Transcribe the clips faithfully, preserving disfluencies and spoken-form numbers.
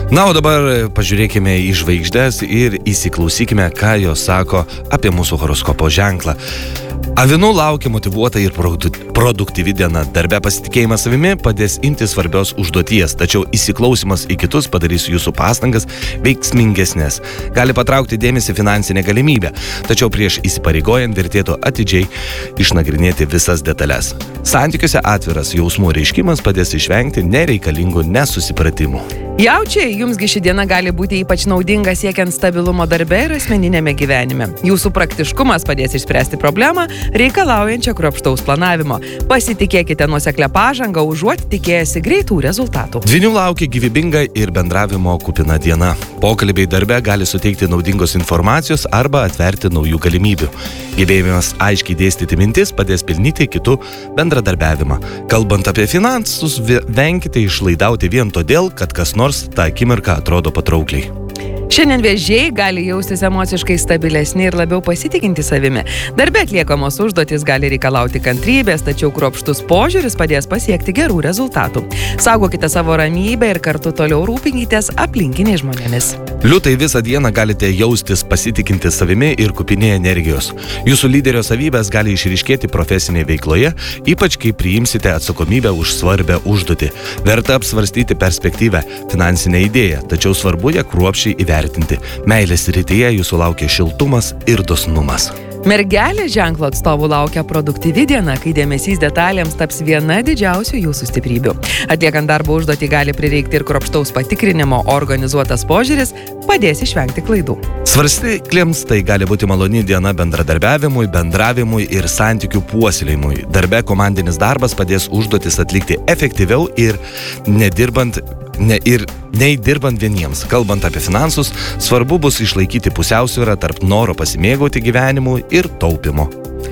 Na, o dabar pažiūrėkime į žvaigždes ir įsiklausykime, ką jos sako apie mūsų horoskopo ženklą. Avinų laukia motyvuota ir produktyvi diena. Darbe pasitikėjimas savimi padės imti svarbios užduoties, tačiau įsiklausimas į kitus padarys jūsų pastangas veiksmingesnės. Gali patraukti dėmesį finansinė galimybė, tačiau prieš įsipareigojant vertėtų atidžiai išnagrinėti visas detalės. Santykiuose atviras jausmų reiškimas padės išvengti nereikalingų nesusipratimų. Jaučiai, jumsgi ši diena gali būti ypač naudinga siekiant stabilumo darbe ir asmeninėme gyvenime. Jūsų praktiškumas padės išspręsti problemą, reikalaujančią kruopštaus planavimo. Pasitikėkite nuoseklią pažangą, užuot tikėjęsi greitų rezultatų. Dvynių laukia gyvybinga ir bendravimo kupina diena. Pokalbiai darbe gali suteikti naudingos informacijos arba atverti naujų galimybių. Gebėjimas aiškiai dėstyti mintis padės pelnyti kitų bendradarbiavimą. Kalbant apie finansus, venkite išlaidauti vien todėl, kad kas nors tą akimirką atrodo patraukliai. Šiandien vėžiai gali jaustis emociškai stabilesni ir labiau pasitikinti savimi. Darbe atliekamos užduotys gali reikalauti kantrybės, tačiau kruopštus požiūris padės pasiekti gerų rezultatų. Saugokite savo ramybę ir kartu toliau rūpinkitės aplinkiniais žmonėmis. Liūtai visą dieną galite jaustis pasitikinti savimi ir kupini energijos. Jūsų lyderio savybės gali išryškėti profesinėje veikloje, ypač kai priimsite atsakomybę už svarbią užduotį. Verta apsvarstyti perspektyvę finansinę idėją, tačiau svarbu ją kruopščiai įvertinti. Meilės srityje jūsų laukia šiltumas ir dosnumas. Mergelės ženklo atstovų laukia produktyvi diena, kai dėmesys detalėms taps viena didžiausių jūsų stiprybių. Atliekant darbo užduotį gali prireikti ir kruopštaus patikrinimo, organizuotas požiūris padės išvengti klaidų. Svarstyklėms tai gali būti maloni diena bendradarbiavimui, bendravimui ir santykių puoselėjimui. Darbe komandinis darbas padės užduotis atlikti efektyviau ir nedirbant Ne ir nei dirbant vieniems. Kalbant apie finansus, svarbu bus išlaikyti pusiausvyrą tarp noro pasimėgauti gyvenimu ir taupimo.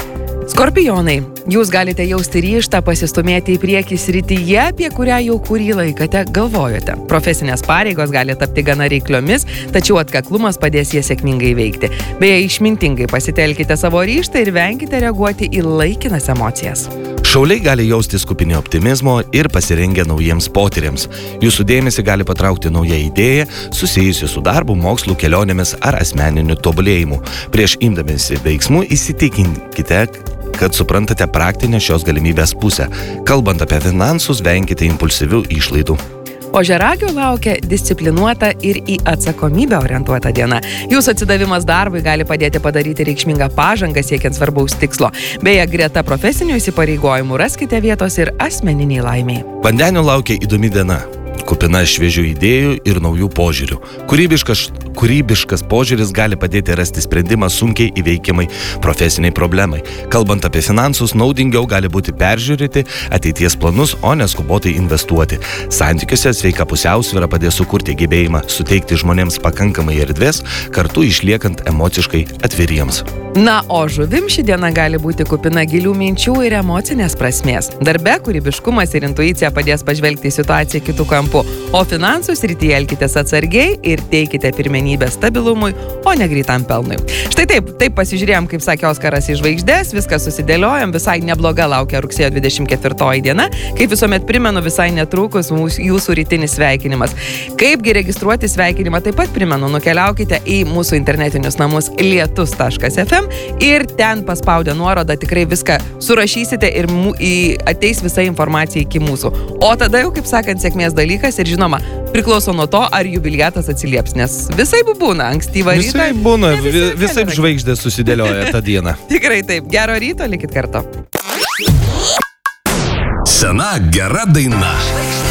Skorpionai, jūs galite jausti ryžtą pasistumėti į priekį srityje, apie kurią jau kurį laiką galvojate. Profesinės pareigos gali tapti gana reikliomis, tačiau atkaklumas padės jas sėkmingai veikti. Beje, išmintingai pasitelkite savo ryžtą ir venkite reaguoti į laikinas emocijas. Šauliai gali jaustis kupini optimizmo ir pasirengę naujiems potyriams. Jūsų dėmesį gali patraukti nauja idėja susijusi su darbu, mokslu, kelionėmis ar asmeniniu tobulėjimu. Prieš imdamiesi veiksmų įsitikinkite, kad suprantate praktinę šios galimybės pusę. Kalbant apie finansus, venkite impulsyvių išlaidų. Ožiaragio laukia disciplinuota ir į atsakomybę orientuota diena. Jūsų atsidavimas darbui gali padėti padaryti reikšmingą pažangą siekiant svarbaus tikslo. Beje, greta profesinių įsipareigojimų raskite vietos ir asmeniniai laimiai. Vandenių laukia įdomi diena, kupina šviežių idėjų ir naujų požiūrių. Kūrybiškas, kūrybiškas požiūris gali padėti rasti sprendimą sunkiai įveikiamai profesiniai problemai. Kalbant apie finansus, naudingiau gali būti peržiūrėti ateities planus, o neskubotai investuoti. Santykiuose sveika pusiausvyra padės sukurti gebėjimą suteikti žmonėms pakankamai erdvės, kartu išliekant emociškai atviriems. Na, o žuvim ši diena gali būti kupina gilių minčių ir emocinės prasmės. Darbe kūrybiškumas ir intuicija padės pažvelgti į situaciją kitų kampų, o finansų srityje elkitės atsargiai ir teikite pirmenybę stabilumui, o ne greitam pelnui. Štai taip, taip pasižiūrėjom, kaip sakė Oskaras, į žvaigždės, viską susidėliojom, visai nebloga laukia rugsėjo dvidešimt ketvirtoji diena. Kaip visuomet primenu, visai netrukus jūsų rytinis sveikinimas. Kaipgi registruoti sveikinimą, taip pat primenu, nukeliaukite į mūsų internetinius namus lietus taškas ef em ir ten paspaudę nuorodą tikrai viską surašysite ir mu, į, ateis visa informacija iki mūsų. O tada jau, kaip sakant, sėkmės dalykas ir žinoma, priklauso nuo to, ar jubiliatas atsilieps, nes visai būna, ankstyvą rytą. Visai būna, vi, visai žvaigždės susidėlioja tą dieną. Tikrai taip, gero ryto, likit kartu. Sena gera daina.